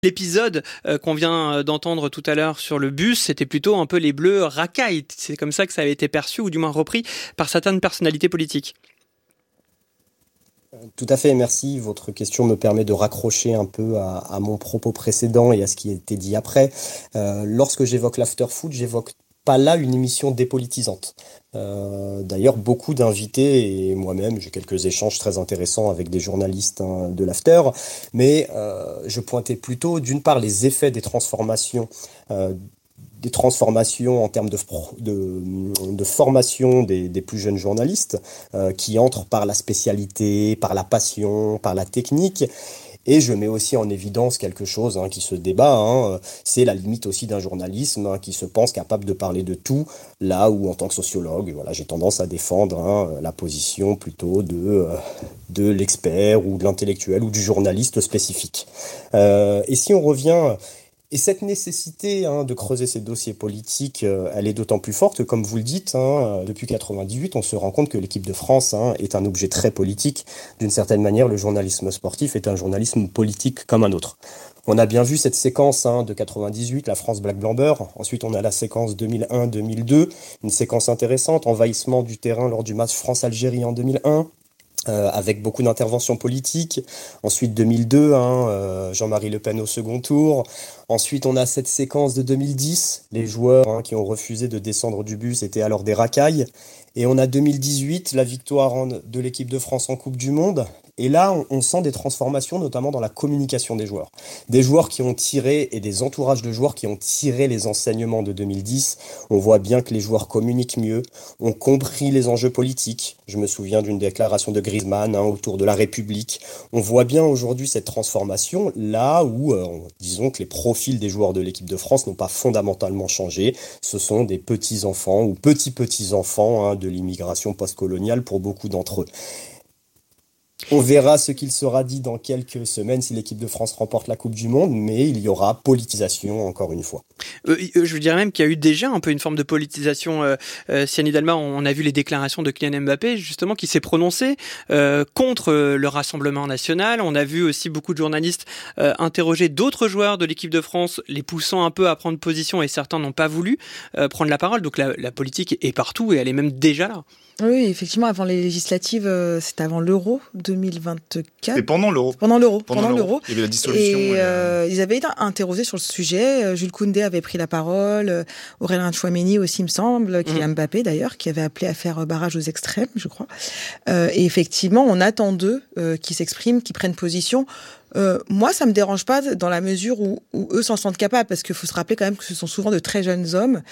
L'épisode qu'on vient d'entendre tout à l'heure sur le bus, c'était plutôt un peu les Bleus racailles. C'est comme ça que ça avait été perçu, ou du moins repris, par certaines personnalités politiques. Tout à fait, merci. Votre question me permet de raccrocher un peu à mon propos précédent et à ce qui a été dit après. Lorsque j'évoque l'after-foot, j'évoque pas là une émission dépolitisante. D'ailleurs, beaucoup d'invités, et moi-même, j'ai quelques échanges très intéressants avec des journalistes de l'after, mais je pointais plutôt, d'une part, les effets des transformations en termes de formation des plus jeunes journalistes, qui entrent par la spécialité, par la passion, par la technique. Et je mets aussi en évidence quelque chose qui se débat, c'est la limite aussi d'un journalisme qui se pense capable de parler de tout, là où en tant que sociologue, voilà, j'ai tendance à défendre la position plutôt de l'expert ou de l'intellectuel ou du journaliste spécifique. Et si on revient... Et cette nécessité de creuser ces dossiers politiques, elle est d'autant plus forte que, comme vous le dites, depuis 98, on se rend compte que l'équipe de France est un objet très politique. D'une certaine manière, le journalisme sportif est un journalisme politique comme un autre. On a bien vu cette séquence de 98, la France Black Blanc Beurre. Ensuite, on a la séquence 2001-2002, une séquence intéressante, envahissement du terrain lors du match France-Algérie en 2001. Avec beaucoup d'interventions politiques. Ensuite 2002, Jean-Marie Le Pen au second tour. Ensuite, on a cette séquence de 2010. Les joueurs qui ont refusé de descendre du bus étaient alors des racailles. Et on a 2018, la victoire de l'équipe de France en Coupe du Monde. Et là, on sent des transformations, notamment dans la communication des joueurs. Des joueurs qui ont tiré, et des entourages de joueurs qui ont tiré les enseignements de 2010. On voit bien que les joueurs communiquent mieux, ont compris les enjeux politiques. Je me souviens d'une déclaration de Griezmann autour de la République. On voit bien aujourd'hui cette transformation, là où, disons que les profils des joueurs de l'équipe de France n'ont pas fondamentalement changé. Ce sont des petits-enfants ou petits-petits-enfants de l'immigration postcoloniale pour beaucoup d'entre eux. On verra ce qu'il sera dit dans quelques semaines si l'équipe de France remporte la Coupe du Monde, mais il y aura politisation encore une fois. Je dirais même qu'il y a eu déjà un peu une forme de politisation. Sian Hidalma, on a vu les déclarations de Kylian Mbappé, justement, qui s'est prononcé contre le Rassemblement national. On a vu aussi beaucoup de journalistes interroger d'autres joueurs de l'équipe de France, les poussant un peu à prendre position, et certains n'ont pas voulu prendre la parole. Donc la politique est partout et elle est même déjà là. Oui, effectivement, avant les législatives, c'était avant l'Euro 2024. C'était pendant l'Euro. Pendant l'Euro. Il y avait la dissolution. Et ils avaient été interrogés sur le sujet. Jules Koundé avait pris la parole, Aurélien Tchouaméni aussi, il me semble, Kylian Mbappé d'ailleurs, qui avait appelé à faire barrage aux extrêmes, je crois. Et effectivement, on attend d'eux qu'ils s'expriment, qu'ils prennent position. Moi, ça me dérange pas dans la mesure où eux s'en sentent capables, parce qu'il faut se rappeler quand même que ce sont souvent de très jeunes hommes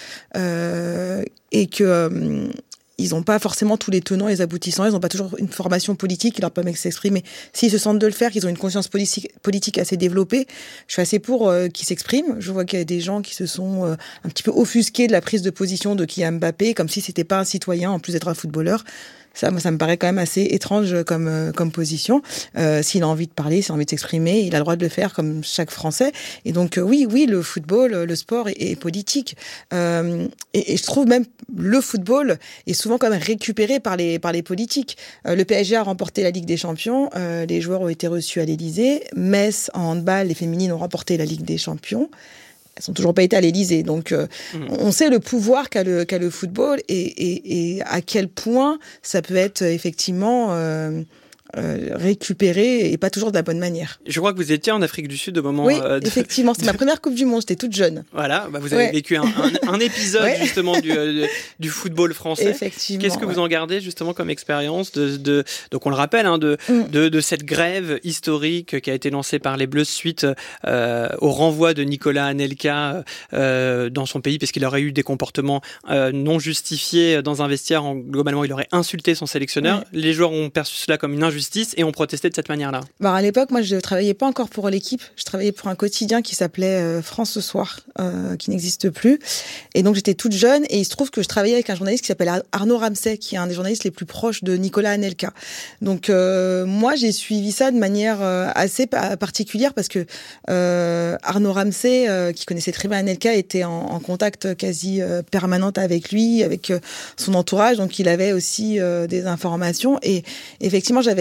et que ils n'ont pas forcément tous les tenants et les aboutissants, ils n'ont pas toujours une formation politique qui leur permet de s'exprimer. S'ils se sentent de le faire, qu'ils ont une conscience politique assez développée, je suis assez pour qu'ils s'expriment. Je vois qu'il y a des gens qui se sont un petit peu offusqués de la prise de position de Kylian Mbappé, comme si c'était pas un citoyen en plus d'être un footballeur. Ça, moi, ça me paraît quand même assez étrange comme position. S'il a envie de parler, s'il a envie de s'exprimer, il a le droit de le faire comme chaque Français. Et donc, oui, le football, le sport est politique. Et je trouve même le football est souvent quand même récupéré par les politiques. Le PSG a remporté la Ligue des Champions. Les joueurs ont été reçus à l'Élysée. Metz, en handball, les féminines ont remporté la Ligue des Champions. Elles n'ont toujours pas été à l'Élysée. Donc, on sait le pouvoir qu'a le football et à quel point ça peut être effectivement récupéré et pas toujours de la bonne manière. Je crois que vous étiez en Afrique du Sud au moment... Oui, effectivement. C'était ma première Coupe du Monde. J'étais toute jeune. Voilà, vous avez vécu un épisode justement du football français. Effectivement. Qu'est-ce que vous en gardez justement comme expérience donc on le rappelle, de cette grève historique qui a été lancée par les Bleus suite au renvoi de Nicolas Anelka dans son pays, parce qu'il aurait eu des comportements non justifiés dans un vestiaire. Globalement, il aurait insulté son sélectionneur. Ouais. Les joueurs ont perçu cela comme une injustice et ont protesté de cette manière-là. À l'époque, moi, je ne travaillais pas encore pour l'équipe. Je travaillais pour un quotidien qui s'appelait France ce soir, qui n'existe plus. Et donc, j'étais toute jeune et il se trouve que je travaillais avec un journaliste qui s'appelle Arnaud Ramsay, qui est un des journalistes les plus proches de Nicolas Anelka. Donc, moi, j'ai suivi ça de manière assez particulière parce que Arnaud Ramsay, qui connaissait très bien Anelka, était en contact quasi permanent avec lui, avec son entourage. Donc, il avait aussi des informations. Et effectivement, j'avais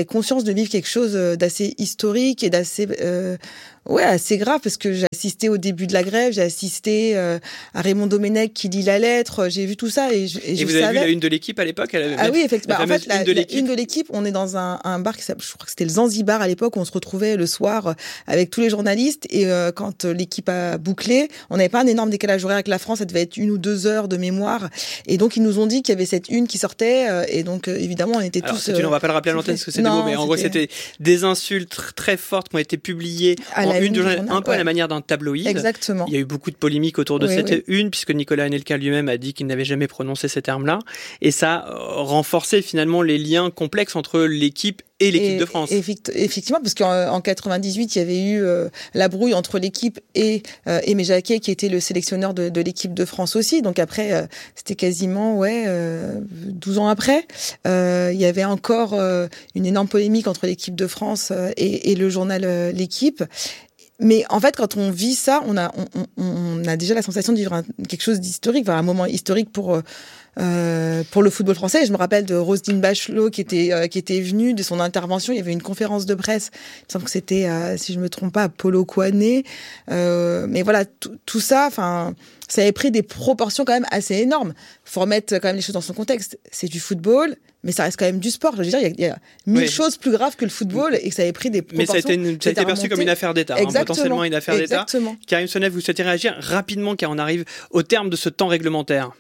conscience de vivre quelque chose d'assez historique et d'assez assez grave, parce que j'ai assisté au début de la grève, j'ai assisté à Raymond Domenech qui lit la lettre, j'ai vu tout ça et vous avez vu la une de l'équipe à l'époque? Ah oui, effectivement. En fait, la une de l'équipe, on est dans un bar je crois que c'était le Zanzibar à l'époque, où on se retrouvait le soir avec tous les journalistes, et quand l'équipe a bouclé, on n'avait pas un énorme décalage horaire avec la France, ça devait être 1 ou 2 heures de mémoire, et donc ils nous ont dit qu'il y avait cette une qui sortait, et donc évidemment on était tous... On va pas le rappeler à l'antenne parce que c'est des mots, mais en gros c'était des insultes très fortes qui ont été publiées en une de journal, un peu à la manière d'un tabloïd. Exactement. Il y a eu beaucoup de polémiques autour de cette une, puisque Nicolas Anelka lui-même a dit qu'il n'avait jamais prononcé ces termes-là, et ça renforçait finalement les liens complexes entre l'équipe et l'équipe de France. Effectivement, parce qu'en 98, il y avait eu la brouille entre l'équipe et Aimé Jacquet, qui était le sélectionneur de l'équipe de France aussi. Donc après, c'était quasiment 12 ans après. Il y avait encore une énorme polémique entre l'équipe de France et le journal L'Équipe. Mais en fait, quand on vit ça, on a déjà la sensation de vivre quelque chose d'historique, un moment historique pour le football français. Je me rappelle de Roselyne Bachelot qui était venue, de son intervention. Il y avait une conférence de presse. Il me semble que c'était, si je me trompe pas, Polo Kouané. Mais voilà, tout ça, ça avait pris des proportions quand même assez énormes. Faut remettre quand même les choses dans son contexte. C'est du football, mais ça reste quand même du sport. Je veux dire, il y a 1000 choses plus graves que le football, et que ça avait pris des proportions. Mais ça a été perçu comme une affaire d'État, potentiellement une affaire d'État. Karim Sonnet, vous souhaitez réagir rapidement car on arrive au terme de ce temps réglementaire.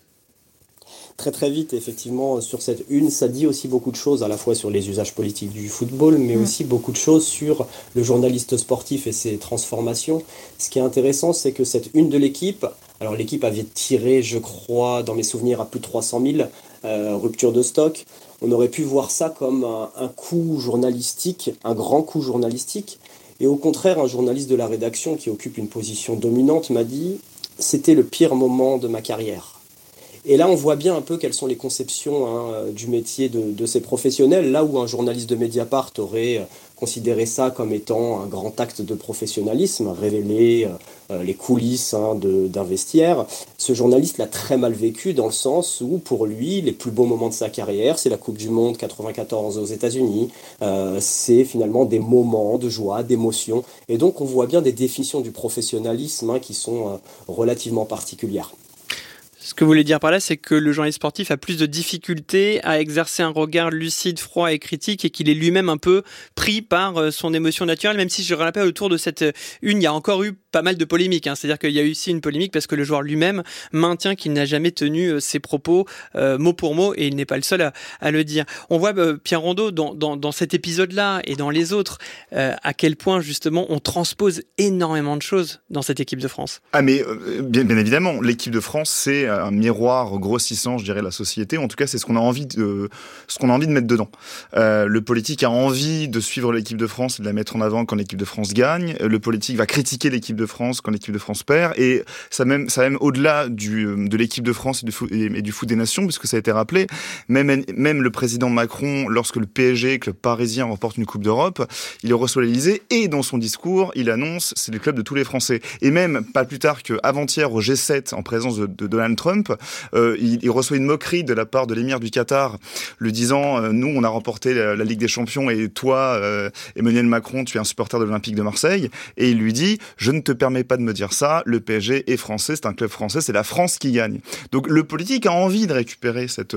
Très très vite, effectivement, sur cette une, ça dit aussi beaucoup de choses, à la fois sur les usages politiques du football, mais aussi beaucoup de choses sur le journaliste sportif et ses transformations. Ce qui est intéressant, c'est que cette une de l'équipe, alors l'équipe avait tiré, je crois, dans mes souvenirs, à plus de 300 000 ruptures de stock. On aurait pu voir ça comme un coup journalistique, un grand coup journalistique. Et au contraire, un journaliste de la rédaction qui occupe une position dominante m'a dit « c'était le pire moment de ma carrière ». Et là, on voit bien un peu quelles sont les conceptions du métier de ces professionnels. Là où un journaliste de Mediapart aurait considéré ça comme étant un grand acte de professionnalisme, révéler les coulisses d'un vestiaire, ce journaliste l'a très mal vécu dans le sens où, pour lui, les plus beaux moments de sa carrière, c'est la Coupe du Monde 94 aux États-Unis, c'est finalement des moments de joie, d'émotion. Et donc, on voit bien des définitions du professionnalisme qui sont relativement particulières. Ce que vous voulez dire par là, c'est que le journaliste sportif a plus de difficultés à exercer un regard lucide, froid et critique, et qu'il est lui-même un peu pris par son émotion naturelle, même si je rappelle autour de cette une, il y a encore eu pas mal de polémiques. C'est-à-dire qu'il y a eu aussi une polémique parce que le joueur lui-même maintient qu'il n'a jamais tenu ses propos mot pour mot, et il n'est pas le seul à le dire. On voit Pierre Rondeau dans cet épisode-là et dans les autres à quel point justement on transpose énormément de choses dans cette équipe de France. Ah mais bien évidemment, l'équipe de France, c'est un miroir grossissant, je dirais, de la société. En tout cas, c'est ce qu'on a envie de mettre dedans. Le politique a envie de suivre l'équipe de France et de la mettre en avant quand l'équipe de France gagne. Le politique va critiquer l'équipe de France quand l'équipe de France perd. Et ça même au-delà de l'équipe de France et du foot des nations, puisque ça a été rappelé. Même le président Macron, lorsque le PSG, club parisien, remporte une Coupe d'Europe, il reçoit l'Élysée et dans son discours, il annonce c'est le club de tous les Français. Et même pas plus tard qu'avant-hier au G7, en présence de Donald Trump, il reçoit une moquerie de la part de l'émir du Qatar, lui disant nous on a remporté la Ligue des Champions et toi Emmanuel Macron tu es un supporter de l'Olympique de Marseille, et il lui dit je ne te permets pas de me dire ça, le PSG est français, c'est un club français, c'est la France qui gagne. Donc le politique a envie de récupérer cette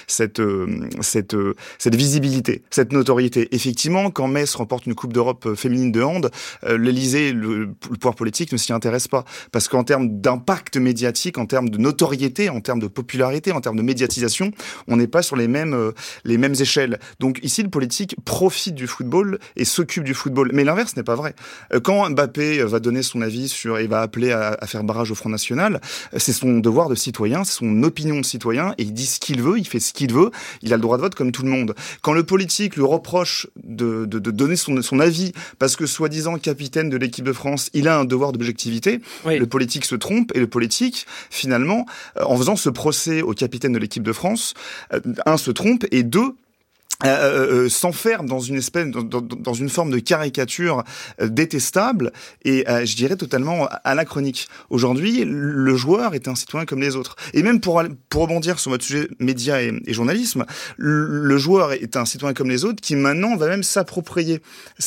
visibilité, cette notoriété. Effectivement, quand Metz remporte une Coupe d'Europe féminine de hand, l'Élysée, le pouvoir politique ne s'y intéresse pas, parce qu'en termes d'impact médiatique, en termes de notoriété, en termes de popularité, en termes de médiatisation, on n'est pas sur les mêmes échelles. Donc ici, le politique profite du football et s'occupe du football. Mais l'inverse n'est pas vrai. Quand Mbappé va donner son avis et va appeler à faire barrage au Front National, c'est son devoir de citoyen, c'est son opinion de citoyen, et il dit ce qu'il veut, il fait ce qu'il veut, il a le droit de vote comme tout le monde. Quand le politique lui reproche de donner son avis parce que soi-disant capitaine de l'équipe de France, il a un devoir d'objectivité, oui. Le politique se trompe, et le politique, finalement, en faisant ce procès au capitaine de l'équipe de France, un, se trompe, et deux, s'enferme dans une espèce, dans une forme de caricature détestable et je dirais totalement anachronique. Aujourd'hui, le joueur est un citoyen comme les autres. Et même pour rebondir sur votre sujet médias et journalisme, le joueur est un citoyen comme les autres qui maintenant va même s'approprier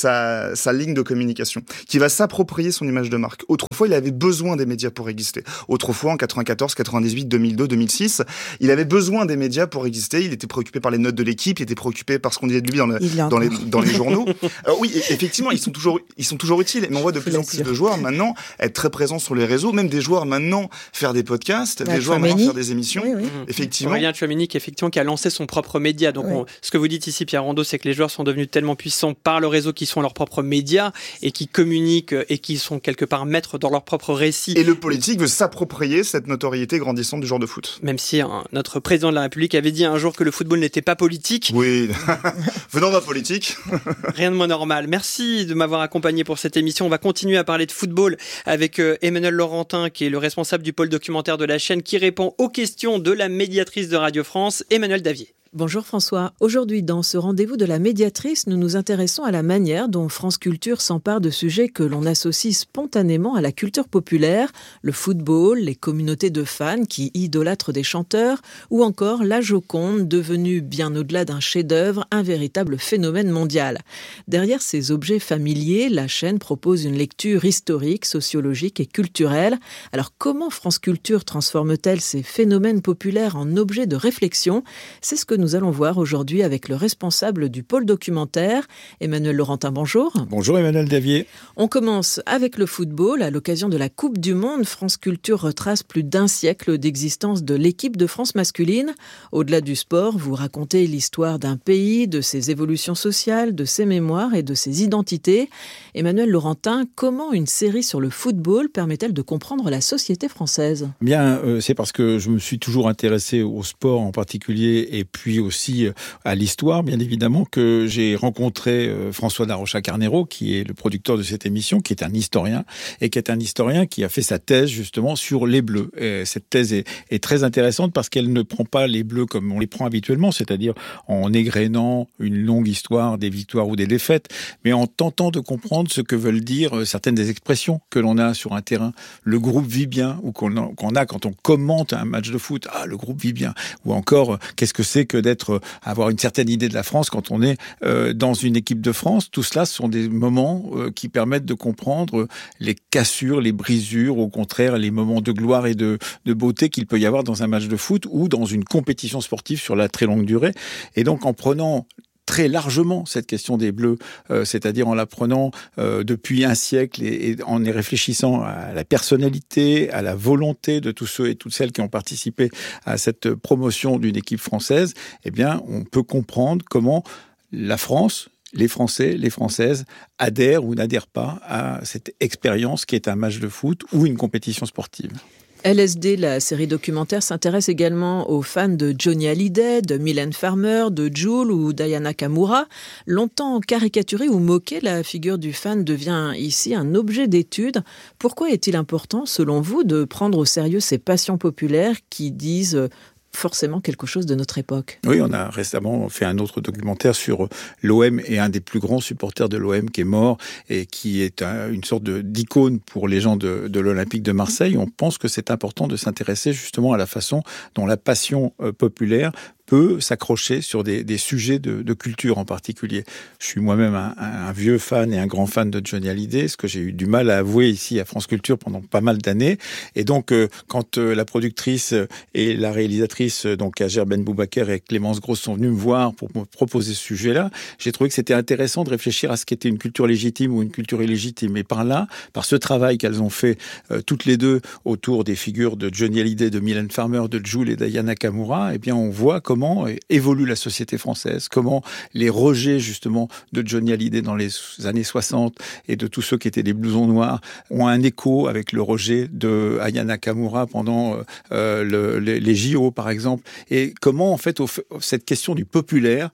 sa ligne de communication, qui va s'approprier son image de marque. Autrefois, il avait besoin des médias pour exister. Autrefois, en 94, 98, 2002, 2006, il avait besoin des médias pour exister. Il était préoccupé par les notes de l'équipe, il était préoccupé par ce qu'on disait de lui dans les journaux. Oui, effectivement, ils sont toujours utiles. Mais on voit de plus en plus de joueurs maintenant être très présents sur les réseaux, même des joueurs maintenant faire des podcasts, des joueurs maintenant faire des émissions. Oui. Effectivement. Aurélien Tchouameni qui a lancé son propre média. Donc ce que vous dites ici, Pierre Rondeau, c'est que les joueurs sont devenus tellement puissants par le réseau qu'ils sont leurs propres médias et qui communiquent et qui sont quelque part maîtres dans leur propre récit. Et le politique veut s'approprier cette notoriété grandissante du joueur de foot. Même si notre président de la République avait dit un jour que le football n'était pas politique. Oui. Venant de la politique. Rien de moins normal. Merci de m'avoir accompagné pour cette émission. On va continuer à parler de football avec Emmanuel Laurentin, qui est le responsable du pôle documentaire de la chaîne, qui répond aux questions de la médiatrice de Radio France, Emmanuel Davier. Bonjour François. Aujourd'hui, dans ce rendez-vous de la médiatrice, nous nous intéressons à la manière dont France Culture s'empare de sujets que l'on associe spontanément à la culture populaire, le football, les communautés de fans qui idolâtrent des chanteurs, ou encore la Joconde, devenue bien au-delà d'un chef-d'œuvre, un véritable phénomène mondial. Derrière ces objets familiers, la chaîne propose une lecture historique, sociologique et culturelle. Alors comment France Culture transforme-t-elle ces phénomènes populaires en objets de réflexion ? C'est ce que nous allons voir aujourd'hui avec le responsable du pôle documentaire, Emmanuel Laurentin, bonjour. Bonjour Emmanuel Davier. On commence avec le football. À l'occasion de la Coupe du Monde, France Culture retrace plus d'1 siècle d'existence de l'équipe de France masculine. Au-delà du sport, vous racontez l'histoire d'un pays, de ses évolutions sociales, de ses mémoires et de ses identités. Emmanuel Laurentin, comment une série sur le football permet-elle de comprendre la société française ? Bien, c'est parce que je me suis toujours intéressé au sport en particulier et puis aussi à l'histoire, bien évidemment, que j'ai rencontré François Darocha-Carnero, qui est le producteur de cette émission, qui est un historien, et qui est un historien qui a fait sa thèse justement sur les Bleus. Et cette thèse est très intéressante parce qu'elle ne prend pas les Bleus comme on les prend habituellement, c'est-à-dire en égrénant une longue histoire des victoires ou des défaites, mais en tentant de comprendre ce que veulent dire certaines des expressions que l'on a sur un terrain. Le groupe vit bien, ou qu'on a quand on commente un match de foot. Ah, le groupe vit bien. Ou encore, qu'est-ce que c'est que avoir une certaine idée de la France quand on est dans une équipe de France. Tout cela, ce sont des moments qui permettent de comprendre les cassures, les brisures, au contraire, les moments de gloire et de beauté qu'il peut y avoir dans un match de foot ou dans une compétition sportive sur la très longue durée. Et donc, en prenant très largement cette question des Bleus, c'est-à-dire en la prenant depuis 1 siècle et en y réfléchissant à la personnalité, à la volonté de tous ceux et toutes celles qui ont participé à cette promotion d'une équipe française, eh bien, on peut comprendre comment la France, les Français, les Françaises adhèrent ou n'adhèrent pas à cette expérience qui est un match de foot ou une compétition sportive. LSD, la série documentaire, s'intéresse également aux fans de Johnny Hallyday, de Mylène Farmer, de Jul ou d'Aya Nakamura. Longtemps caricaturée ou moquée, la figure du fan devient ici un objet d'étude. Pourquoi est-il important, selon vous, de prendre au sérieux ces passions populaires qui disent forcément quelque chose de notre époque? Oui, on a récemment fait un autre documentaire sur l'OM et un des plus grands supporters de l'OM qui est mort et qui est une sorte d'icône pour les gens de l'Olympique de Marseille. On pense que c'est important de s'intéresser justement à la façon dont la passion populaire peut s'accrocher sur des sujets de culture en particulier. Je suis moi-même un vieux fan et un grand fan de Johnny Hallyday, ce que j'ai eu du mal à avouer ici à France Culture pendant pas mal d'années. Et donc, quand la productrice et la réalisatrice, donc Hajer Ben Boubaker et Clémence Grosse, sont venues me voir pour me proposer ce sujet-là, j'ai trouvé que c'était intéressant de réfléchir à ce qu'était une culture légitime ou une culture illégitime. Et par là, par ce travail qu'elles ont fait toutes les deux autour des figures de Johnny Hallyday, de Mylène Farmer, de Jul et d'Aya Nakamura, eh bien, on voit comment évolue la société française, comment les rejets justement de Johnny Hallyday dans les années 60 et de tous ceux qui étaient des blousons noirs ont un écho avec le rejet de Aya Nakamura pendant les JO par exemple, et comment en fait cette question du populaire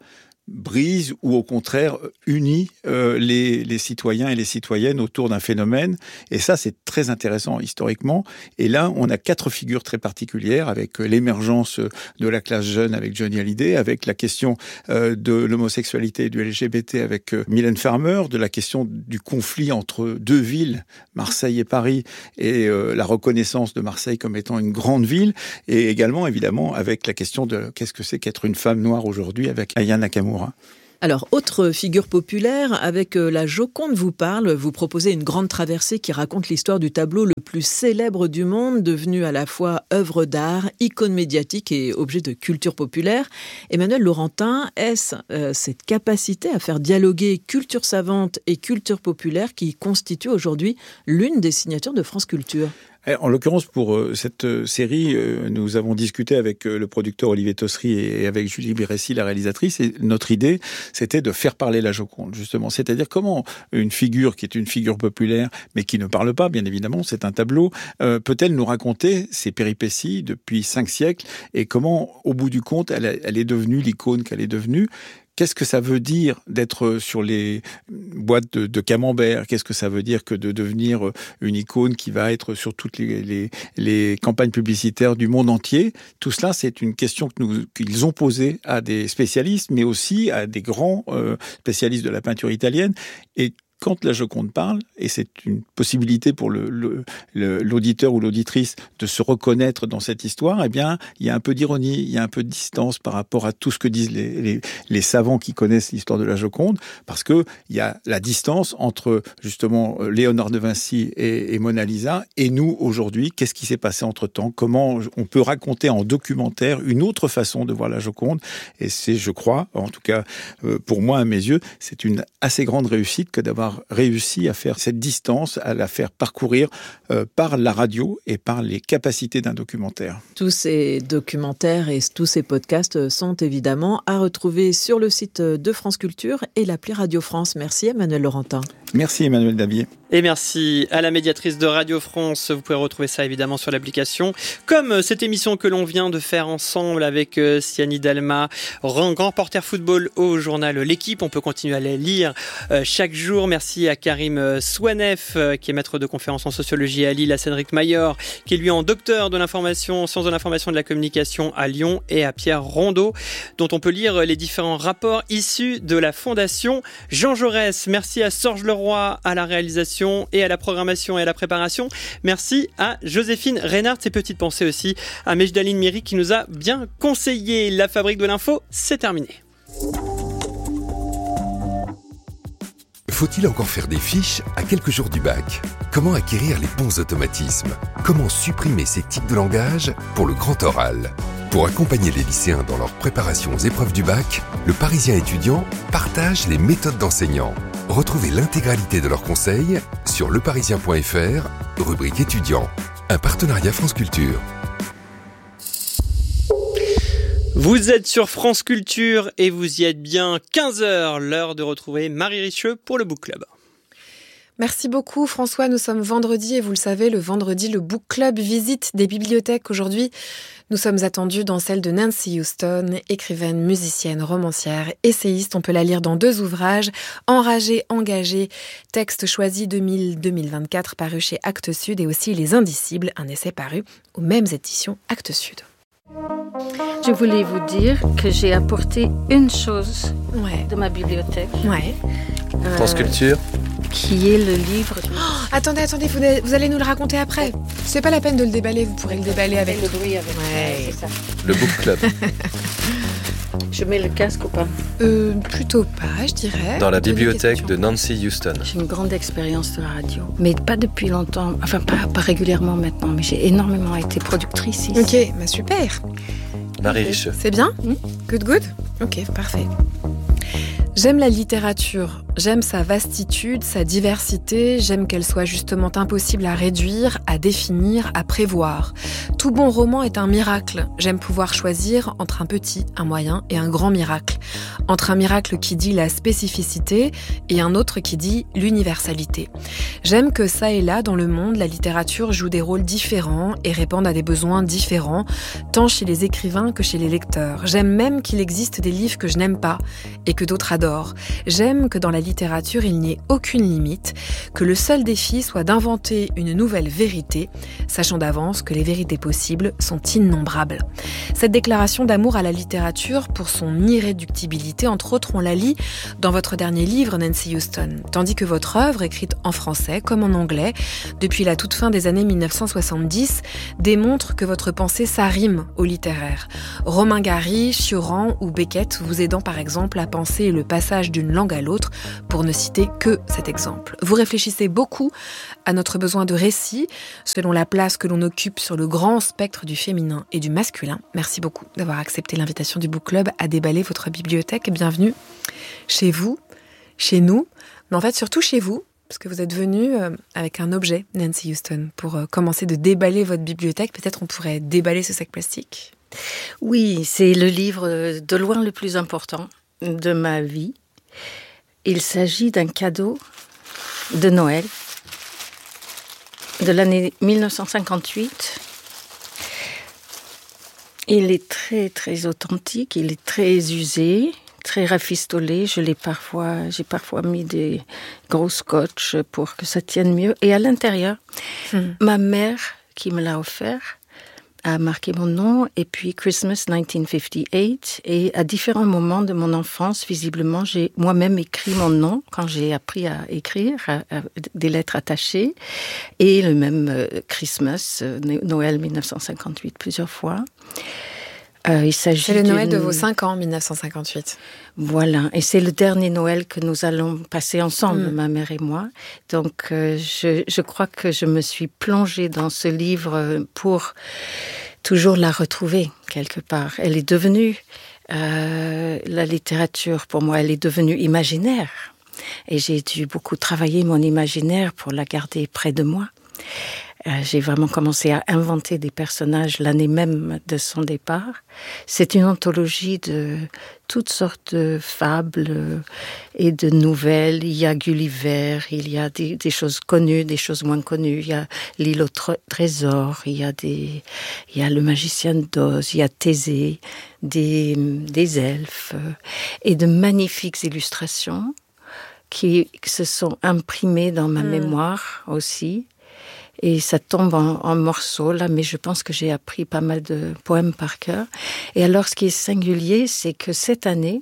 brise ou au contraire unit les citoyens et les citoyennes autour d'un phénomène. Et ça, c'est très intéressant historiquement. Et là, on a 4 figures très particulières avec l'émergence de la classe jeune avec Johnny Hallyday, avec la question de l'homosexualité et du LGBT avec Mylène Farmer, de la question du conflit entre 2 villes, Marseille et Paris, et la reconnaissance de Marseille comme étant une grande ville, et également, évidemment, avec la question de qu'est-ce que c'est qu'être une femme noire aujourd'hui avec Aya Nakamura. Alors, autre figure populaire, avec la Joconde vous parle, vous proposez une grande traversée qui raconte l'histoire du tableau le plus célèbre du monde, devenu à la fois œuvre d'art, icône médiatique et objet de culture populaire. Emmanuel Laurentin, est-ce cette capacité à faire dialoguer culture savante et culture populaire qui constitue aujourd'hui l'une des signatures de France Culture ? En l'occurrence, pour cette série, nous avons discuté avec le producteur Olivier Tossery et avec Julie Bérécy, la réalisatrice, et notre idée, c'était de faire parler la Joconde, justement. C'est-à-dire comment une figure qui est une figure populaire, mais qui ne parle pas, bien évidemment, c'est un tableau, peut-elle nous raconter ses péripéties depuis 5 siècles et comment, au bout du compte, elle est devenue l'icône qu'elle est devenue. Qu'est-ce que ça veut dire d'être sur les boîtes de camembert ? Qu'est-ce que ça veut dire que de devenir une icône qui va être sur toutes les campagnes publicitaires du monde entier ? Tout cela, c'est une question qu'ils ont posée à des spécialistes, mais aussi à des grands spécialistes de la peinture italienne. Et quand la Joconde parle, et c'est une possibilité pour l'auditeur ou l'auditrice de se reconnaître dans cette histoire, eh bien, il y a un peu d'ironie, il y a un peu de distance par rapport à tout ce que disent les savants qui connaissent l'histoire de la Joconde, parce que il y a la distance entre, justement, Léonard de Vinci et Mona Lisa, et nous, aujourd'hui, qu'est-ce qui s'est passé entre-temps ? Comment on peut raconter en documentaire une autre façon de voir la Joconde ? Et c'est, je crois, en tout cas, pour moi, à mes yeux, c'est une assez grande réussite que d'avoir réussi à faire cette distance, à la faire parcourir par la radio et par les capacités d'un documentaire. Tous ces documentaires et tous ces podcasts sont évidemment à retrouver sur le site de France Culture et l'appli Radio France. Merci Emmanuel Laurentin. Merci Emmanuel Davier. Et merci à la médiatrice de Radio France. Vous pouvez retrouver ça évidemment sur l'application. Comme cette émission que l'on vient de faire ensemble avec Siani Dalma, grand reporter football au journal L'Équipe. On peut continuer à les lire chaque jour. Merci à Karim Souanef, qui est maître de conférence en sociologie à Lille, à Cédric Mayor, qui est lui en docteur de l'information, sciences de l'information et de la communication à Lyon, et à Pierre Rondeau, dont on peut lire les différents rapports issus de la Fondation Jean Jaurès. Merci à Sorge Leroy à la réalisation et à la programmation et à la préparation. Merci à Joséphine Reynard. Ses petites pensées aussi à Mejdaline Miri qui nous a bien conseillé. La Fabrique de l'info, c'est terminé. Faut-il encore faire des fiches à quelques jours du bac ? Comment acquérir les bons automatismes ? Comment supprimer ces tics de langage pour le grand oral ? Pour accompagner les lycéens dans leur préparation aux épreuves du bac, le Parisien étudiant partage les méthodes d'enseignants. Retrouvez l'intégralité de leurs conseils sur leparisien.fr, rubrique étudiants. Un partenariat France Culture. Vous êtes sur France Culture et vous y êtes bien. 15h, l'heure de retrouver Marie Richeux pour le Book Club. Merci beaucoup François, nous sommes vendredi et vous le savez, le vendredi, le Book Club visite des bibliothèques. Aujourd'hui, nous sommes attendus dans celle de Nancy Houston, écrivaine, musicienne, romancière, essayiste. On peut la lire dans 2 ouvrages, Enragée, engagée, texte choisi 2000-2024, paru chez Actes Sud, et aussi Les Indicibles, un essai paru aux mêmes éditions Actes Sud. Je voulais vous dire que j'ai apporté une chose de ma bibliothèque. France Culture. Qui est le livre... Attendez, vous allez nous le raconter après. C'est pas la peine de le déballer, vous pourrez le déballer avec... le bruit avec... c'est ça. Le Book Club. Je mets le casque ou pas ? Plutôt pas, je dirais. Dans la bibliothèque de Nancy Houston. J'ai une grande expérience de la radio, mais pas depuis longtemps, enfin pas régulièrement maintenant, mais j'ai énormément été productrice ici. Ok, bah super. Marie Richeux. C'est bien ? Good. Ok, parfait. J'aime la littérature J'aime sa vastitude, sa diversité, j'aime qu'elle soit justement impossible à réduire, à définir, à prévoir. Tout bon roman est un miracle. J'aime pouvoir choisir entre un petit, un moyen et un grand miracle. Entre un miracle qui dit la spécificité et un autre qui dit l'universalité. J'aime que ça et là, dans le monde, la littérature joue des rôles différents et répond à des besoins différents, tant chez les écrivains que chez les lecteurs. J'aime même qu'il existe des livres que je n'aime pas et que d'autres adorent. J'aime que dans la littérature, il n'y ait aucune limite, que le seul défi soit d'inventer une nouvelle vérité, sachant d'avance que les vérités possibles sont innombrables. Cette déclaration d'amour à la littérature, pour son irréductibilité, entre autres, on la lit dans votre dernier livre, Nancy Houston, tandis que votre œuvre, écrite en français comme en anglais, depuis la toute fin des années 1970, démontre que votre pensée s'arrime au littéraire. Romain Gary, Cioran ou Beckett vous aidant par exemple à penser le passage d'une langue à l'autre, pour ne citer que cet exemple. Vous réfléchissez beaucoup à notre besoin de récit, selon la place que l'on occupe sur le grand spectre du féminin et du masculin. Merci beaucoup d'avoir accepté l'invitation du Book Club à déballer votre bibliothèque. Bienvenue chez vous, chez nous, mais en fait surtout chez vous, parce que vous êtes venu avec un objet, Nancy Houston, pour commencer de déballer votre bibliothèque. Peut-être on pourrait déballer ce sac plastique. Oui, c'est le livre de loin le plus important de ma vie. Il s'agit d'un cadeau de Noël de l'année 1958. Il est très, très authentique, il est très usé, très rafistolé. J'ai parfois mis des gros scotch pour que ça tienne mieux. Et à l'intérieur, ma mère, qui me l'a offert, a marqué mon nom, et puis Christmas 1958, et à différents moments de mon enfance, visiblement, j'ai moi-même écrit mon nom quand j'ai appris à écrire, des lettres attachées, et le même Christmas, Noël 1958, plusieurs fois. C'est le Noël de vos 5 ans, 1958. Voilà, et c'est le dernier Noël que nous allons passer ensemble, ma mère et moi. Donc, je crois que je me suis plongée dans ce livre pour toujours la retrouver quelque part. Elle est devenue, la littérature, pour moi, elle est devenue imaginaire. Et j'ai dû beaucoup travailler mon imaginaire pour la garder près de moi. J'ai vraiment commencé à inventer des personnages l'année même de son départ. C'est une anthologie de toutes sortes de fables et de nouvelles. Il y a Gulliver, il y a des choses connues, des choses moins connues. Il y a l'île au trésor, il y a le magicien d'Oz, il y a Thésée, des elfes et de magnifiques illustrations qui se sont imprimées dans ma mémoire aussi. Et ça tombe en morceaux, là, mais je pense que j'ai appris pas mal de poèmes par cœur. Et alors, ce qui est singulier, c'est que cette année,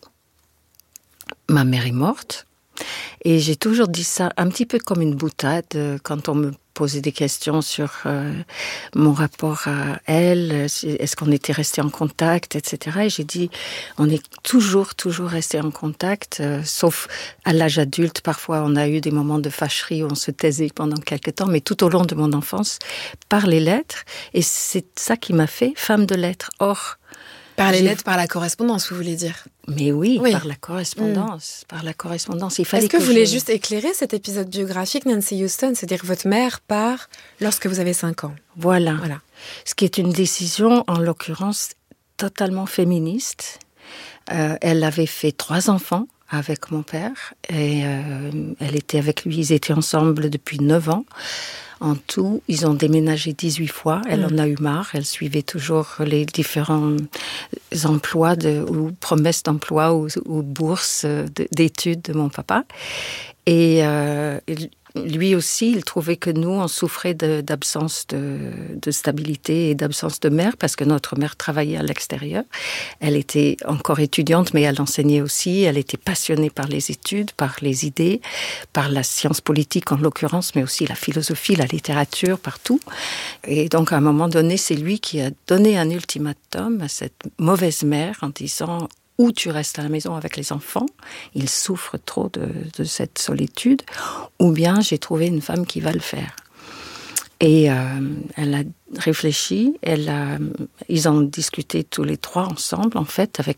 ma mère est morte. Et j'ai toujours dit ça un petit peu comme une boutade quand on me posait des questions sur mon rapport à elle, est-ce qu'on était restés en contact, etc. Et j'ai dit, on est toujours restés en contact, sauf à l'âge adulte. Parfois, on a eu des moments de fâcherie où on se taisait pendant quelque temps, mais tout au long de mon enfance, par les lettres. Et c'est ça qui m'a fait femme de lettres. Or, par les lettres, par la correspondance, vous voulez dire? Mais oui, par la correspondance. Par la correspondance. Il fallait Est-ce que vous voulez juste éclairer cet épisode biographique, Nancy Houston? C'est-à-dire que votre mère part lorsque vous avez 5 ans. Voilà. Ce qui est une décision, en l'occurrence, totalement féministe. Elle avait fait 3 enfants avec mon père. Et elle était avec lui, ils étaient ensemble depuis 9 ans. En tout, ils ont déménagé 18 fois. Elle en a eu marre. Elle suivait toujours les différents emplois ou promesses d'emploi ou bourses d'études de mon papa. Et lui aussi, il trouvait que nous, on souffrait d'absence de stabilité et d'absence de mère, parce que notre mère travaillait à l'extérieur. Elle était encore étudiante, mais elle enseignait aussi. Elle était passionnée par les études, par les idées, par la science politique en l'occurrence, mais aussi la philosophie, la littérature, partout. Et donc, à un moment donné, c'est lui qui a donné un ultimatum à cette mauvaise mère en disant: ou tu restes à la maison avec les enfants, ils souffrent trop de cette solitude, ou bien j'ai trouvé une femme qui va le faire. Et elle a réfléchi, ils ont discuté tous les 3 ensemble, en fait, avec ma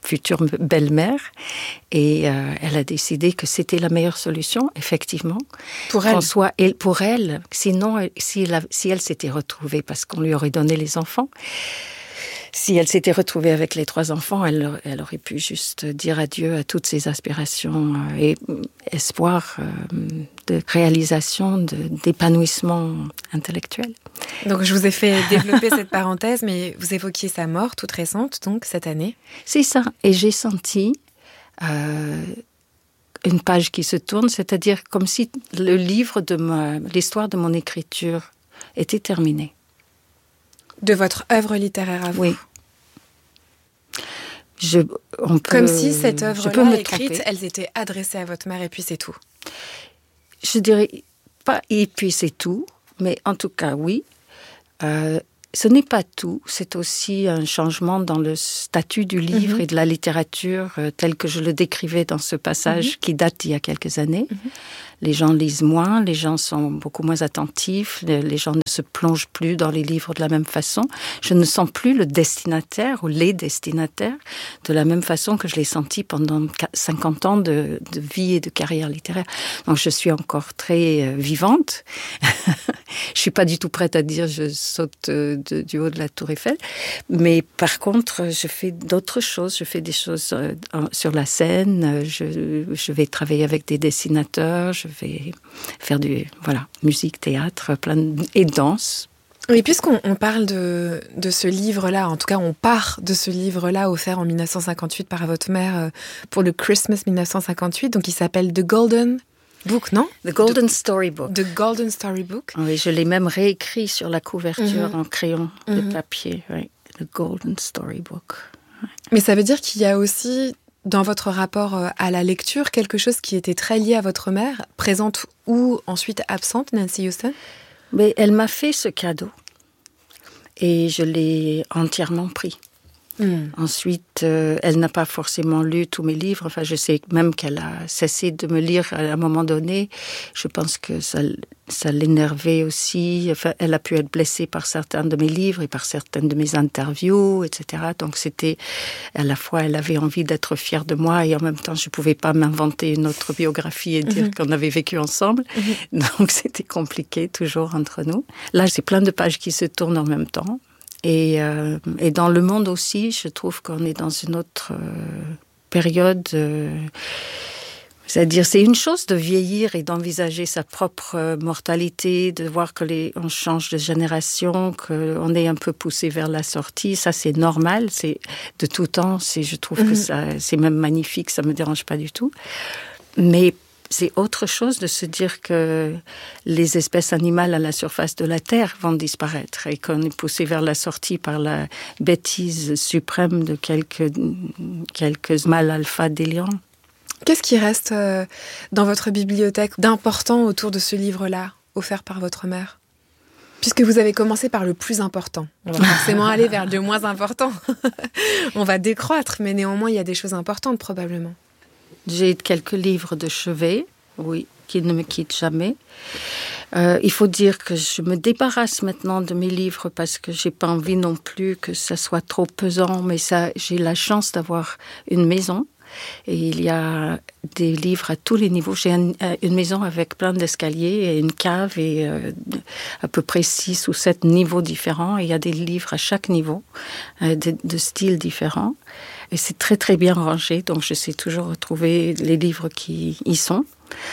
future belle-mère. Et elle a décidé que c'était la meilleure solution, effectivement. Pour elle. François, et pour elle. Sinon, si elle s'était retrouvée, parce qu'on lui aurait donné les enfants, si elle s'était retrouvée avec les 3 enfants, elle aurait pu juste dire adieu à toutes ses aspirations et espoirs de réalisation, d'épanouissement intellectuel. Donc je vous ai fait développer cette parenthèse, mais vous évoquiez sa mort toute récente, donc cette année. C'est ça. Et j'ai senti une page qui se tourne, c'est-à-dire comme si le livre l'histoire de mon écriture était terminée. De votre œuvre littéraire à vous. Oui. Comme si cette œuvre-là écrite, elles étaient adressées à votre mère et puis c'est tout. Je dirais pas et puis c'est tout, mais en tout cas oui. Ce n'est pas tout, c'est aussi un changement dans le statut du livre et de la littérature tel que je le décrivais dans ce passage qui date d'il y a quelques années. Les gens lisent moins, les gens sont beaucoup moins attentifs, les gens ne se plongent plus dans les livres de la même façon. Je ne sens plus le destinataire ou les destinataires de la même façon que je l'ai senti pendant 50 ans de vie et de carrière littéraire. Donc je suis encore très vivante. Je suis pas du tout prête à dire je saute du haut de la Tour Eiffel. Mais par contre, je fais d'autres choses. Je fais des choses sur la scène. Je vais travailler avec des dessinateurs. Je vais faire musique, théâtre, et danse. Oui, puisqu'on parle de ce livre-là, en tout cas on part de ce livre-là offert en 1958 par votre mère pour le Christmas 1958, donc il s'appelle The Golden Book, non? The Golden Storybook. The Golden Storybook. Oui, je l'ai même réécrit sur la couverture en crayon de papier. Oui. The Golden Storybook. Ouais. Mais ça veut dire qu'il y a aussi, dans votre rapport à la lecture, quelque chose qui était très lié à votre mère, présente ou ensuite absente, Nancy Houston? Mais elle m'a fait ce cadeau et je l'ai entièrement pris. Ensuite, elle n'a pas forcément lu tous mes livres. Enfin, je sais même qu'elle a cessé de me lire à un moment donné. Je pense que ça l'énervait aussi. Enfin, elle a pu être blessée par certains de mes livres et par certaines de mes interviews, etc. Donc, c'était à la fois, elle avait envie d'être fière de moi et en même temps, je pouvais pas m'inventer une autre biographie et dire qu'on avait vécu ensemble. Donc, c'était compliqué toujours entre nous. Là, c'est plein de pages qui se tournent en même temps. Et dans le monde aussi, je trouve qu'on est dans une autre période. C'est-à-dire, c'est une chose de vieillir et d'envisager sa propre mortalité, de voir que on change de génération, qu'on est un peu poussé vers la sortie. Ça, c'est normal. C'est de tout temps. Je trouve que c'est même magnifique. Ça me dérange pas du tout. Mais c'est autre chose de se dire que les espèces animales à la surface de la Terre vont disparaître et qu'on est poussé vers la sortie par la bêtise suprême de quelques mâles alpha déliants. Qu'est-ce qui reste dans votre bibliothèque d'important autour de ce livre-là, offert par votre mère ? Puisque vous avez commencé par le plus important. On va forcément aller vers le moins important. On va décroître, mais néanmoins, il y a des choses importantes probablement. J'ai quelques livres de chevet, oui, qui ne me quittent jamais. Il faut dire que je me débarrasse maintenant de mes livres parce que j'ai pas envie non plus que ça soit trop pesant, mais j'ai la chance d'avoir une maison. Et il y a des livres à tous les niveaux. J'ai une maison avec plein d'escaliers et une cave et à peu près 6 ou 7 niveaux différents. Et il y a des livres à chaque niveau, de styles différents. Et c'est très très bien rangé, donc je sais toujours retrouver les livres qui y sont.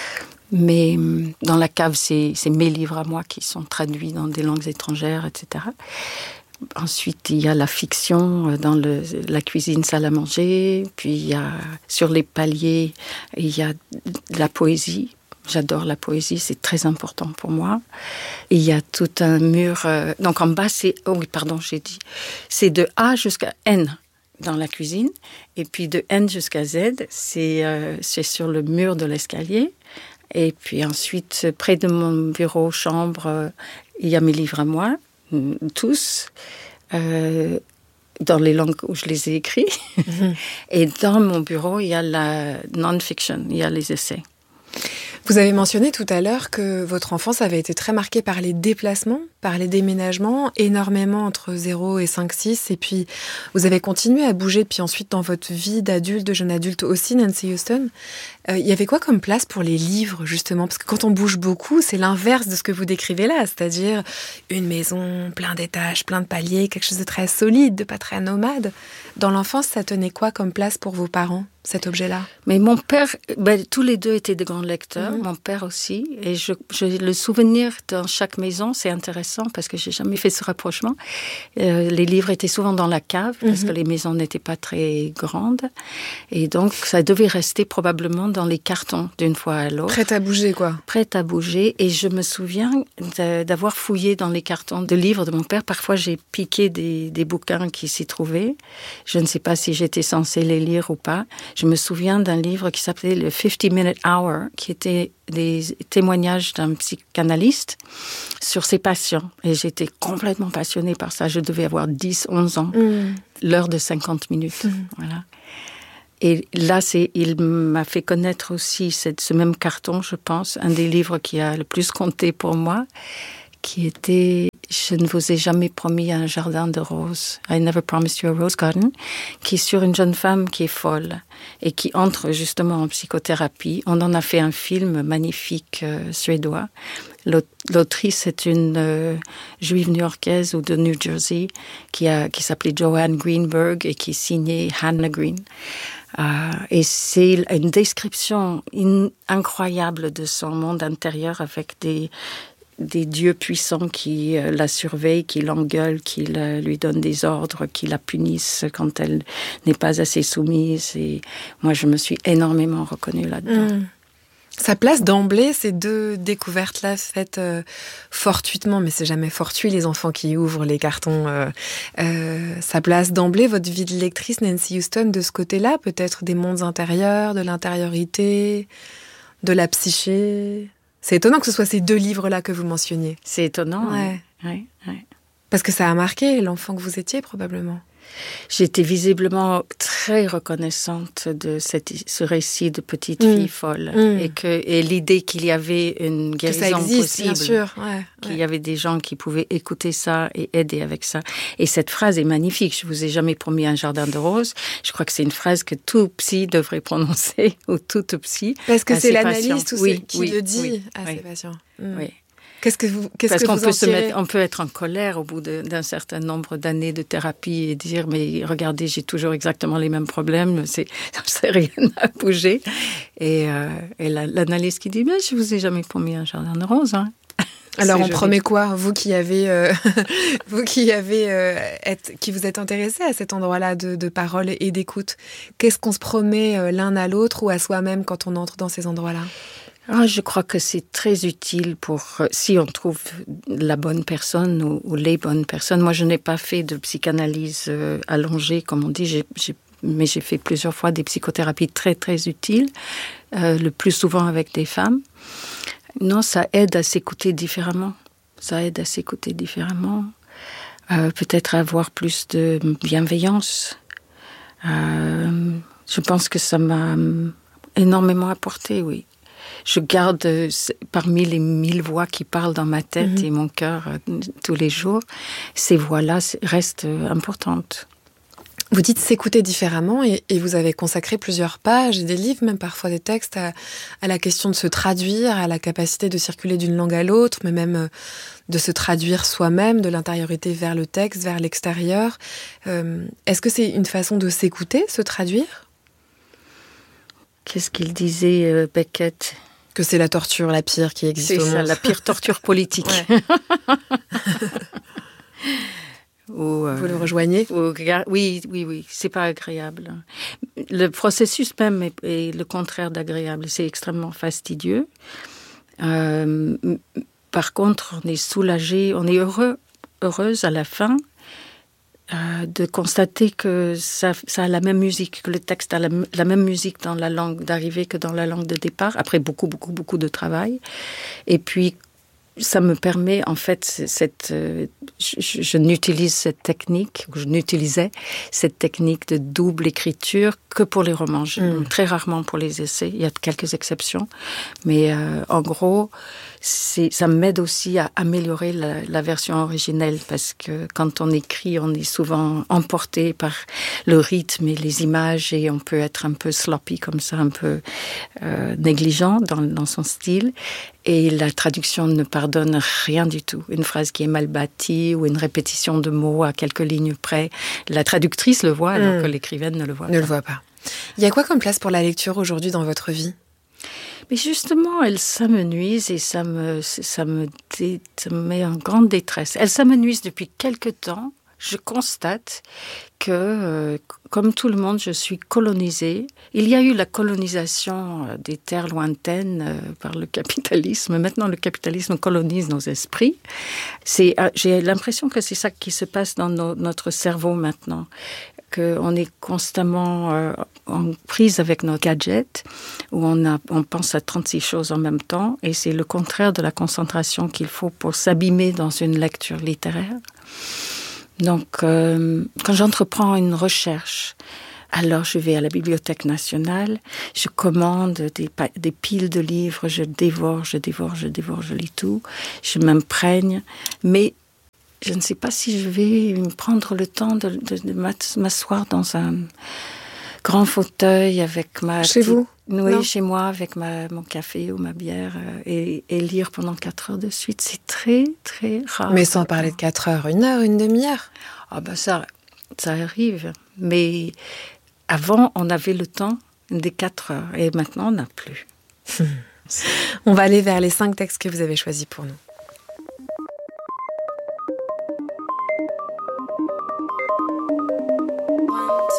Mais dans la cave, c'est mes livres à moi qui sont traduits dans des langues étrangères, etc. Ensuite, il y a la fiction dans la cuisine, salle à manger. Puis il y a sur les paliers, il y a de la poésie. J'adore la poésie, c'est très important pour moi. Et il y a tout un mur. Donc en bas, c'est c'est de A jusqu'à N dans la cuisine. Et puis de N jusqu'à Z, c'est sur le mur de l'escalier. Et puis ensuite, près de mon bureau, chambre, il y a mes livres à moi. Tous, dans les langues où je les ai écrits. Et dans mon bureau, il y a la non-fiction, il y a les essais. Vous avez mentionné tout à l'heure que votre enfance avait été très marquée par les déplacements, par les déménagements, énormément entre 0 et 5-6. Et puis, vous avez continué à bouger. Puis ensuite, dans votre vie d'adulte, de jeune adulte aussi, Nancy Houston, il y avait quoi comme place pour les livres, justement? Parce que quand on bouge beaucoup, c'est l'inverse de ce que vous décrivez là. C'est-à-dire une maison, plein d'étages, plein de paliers, quelque chose de très solide, de pas très nomade. Dans l'enfance, ça tenait quoi comme place pour vos parents, cet objet-là? Mais mon père, tous les deux étaient de grands lecteurs, mon père aussi. Et le souvenir dans chaque maison, c'est intéressant parce que j'ai jamais fait ce rapprochement. Les livres étaient souvent dans la cave parce que les maisons n'étaient pas très grandes. Et donc, ça devait rester probablement dans les cartons d'une fois à l'autre. Prête à bouger, quoi. Prête à bouger. Et je me souviens d'avoir fouillé dans les cartons de livres de mon père. Parfois, j'ai piqué des bouquins qui s'y trouvaient. Je ne sais pas si j'étais censée les lire ou pas. Je me souviens d'un livre qui s'appelait le 50-Minute Hour, qui était des témoignages d'un psychanalyste sur ses patients. Et j'étais complètement passionnée par ça. Je devais avoir 10-11 ans. L'heure de 50 minutes. Voilà. Et là, il m'a fait connaître aussi ce même carton, je pense, un des livres qui a le plus compté pour moi, qui était « Je ne vous ai jamais promis un jardin de roses ». « I never promised you a rose garden », qui est sur une jeune femme qui est folle et qui entre justement en psychothérapie. On en a fait un film magnifique suédois. L'autrice est une juive new-yorkaise ou de New Jersey qui s'appelait Joanne Greenberg et qui signait Hannah Green. Et c'est une description incroyable de son monde intérieur avec des dieux puissants qui la surveillent, qui l'engueulent, qui lui donnent des ordres, qui la punissent quand elle n'est pas assez soumise. Et moi, je me suis énormément reconnue là-dedans. Ça place d'emblée ces deux découvertes-là faites fortuitement, mais c'est jamais fortuit les enfants qui ouvrent les cartons. Ça place d'emblée votre vie de lectrice, Nancy Houston, de ce côté-là, peut-être des mondes intérieurs, de l'intériorité, de la psyché. C'est étonnant que ce soit ces deux livres-là que vous mentionniez. C'est étonnant, ouais. Parce que ça a marqué l'enfant que vous étiez, probablement. J'étais visiblement très reconnaissante de ce récit de petite fille folle et l'idée qu'il y avait une guérison possible, bien sûr. Qu'il y avait des gens qui pouvaient écouter ça et aider avec ça. Et cette phrase est magnifique. Je vous ai jamais promis un jardin de roses. Je crois que c'est une phrase que tout psy devrait prononcer ou toute psy. Parce que c'est l'analyste qui le dit à ses patients. Oui. Parce qu'on peut être en colère au bout d'un certain nombre d'années de thérapie et dire mais regardez, j'ai toujours exactement les mêmes problèmes, ça rien à bouger. Et l'analyste qui dit mais je vous ai jamais promis un jardin de roses. Hein. Alors on promet quoi, vous qui vous êtes intéressé à cet endroit-là de parole et d'écoute, qu'est-ce qu'on se promet l'un à l'autre ou à soi-même quand on entre dans ces endroits-là? Je crois que c'est très utile si on trouve la bonne personne ou les bonnes personnes. Moi, je n'ai pas fait de psychanalyse allongée, comme on dit, mais j'ai fait plusieurs fois des psychothérapies très, très utiles, le plus souvent avec des femmes. Non, ça aide à s'écouter différemment. Peut-être avoir plus de bienveillance. Je pense que ça m'a énormément apporté, oui. Je garde parmi les 1000 voix qui parlent dans ma tête et mon cœur tous les jours, ces voix-là restent importantes. Vous dites s'écouter différemment et vous avez consacré plusieurs pages et des livres, même parfois des textes, à la question de se traduire, à la capacité de circuler d'une langue à l'autre, mais même de se traduire soi-même, de l'intériorité vers le texte, vers l'extérieur. Est-ce que c'est une façon de s'écouter, se traduire ? Qu'est-ce qu'il disait, Beckett ? Que c'est la torture la pire qui existe au monde. C'est ça, la pire torture politique. Vous le rejoignez ? Oui, c'est pas agréable. Le processus même est le contraire d'agréable. C'est extrêmement fastidieux. Par contre, on est soulagé, on est heureuse à la fin de constater que ça a la même musique, que le texte a la même musique dans la langue d'arrivée que dans la langue de départ, après beaucoup de travail. Et puis, ça me permet, en fait, je n'utilisais cette technique de double écriture que pour les romans, très rarement pour les essais. Il y a quelques exceptions, mais en gros, ça m'aide aussi à améliorer la version originelle, parce que quand on écrit, on est souvent emporté par le rythme et les images, et on peut être un peu sloppy comme ça, un peu négligent dans son style. Et la traduction ne pardonne rien du tout. Une phrase qui est mal bâtie ou une répétition de mots à quelques lignes près, la traductrice le voit alors que l'écrivaine ne le voit pas. Il y a quoi comme place pour la lecture aujourd'hui dans votre vie ? Mais justement, elle s'amenuise et ça me met en grande détresse. Elle s'amenuise depuis quelque temps. Je constate que, comme tout le monde, je suis colonisée. Il y a eu la colonisation des terres lointaines par le capitalisme. Maintenant, le capitalisme colonise nos esprits. J'ai l'impression que c'est ça qui se passe dans notre cerveau maintenant, qu'on est constamment en prise avec nos gadgets, où on pense à 36 choses en même temps, et c'est le contraire de la concentration qu'il faut pour s'abîmer dans une lecture littéraire. Donc, quand j'entreprends une recherche, alors je vais à la Bibliothèque nationale, je commande des piles de livres, je dévore, je lis tout, je m'imprègne, mais je ne sais pas si je vais me prendre le temps de m'asseoir dans un grand fauteuil avec ma... Chez vous ? Oui, non. Chez moi, avec mon café ou ma bière, et lire pendant 4 heures de suite. C'est très, très rare. Mais sans parler de 4 heures, 1 heure, une demi-heure ? Ah ben ça arrive. Mais avant, on avait le temps des 4 heures, et maintenant, on n'a plus. On va aller vers les 5 textes que vous avez choisis pour nous.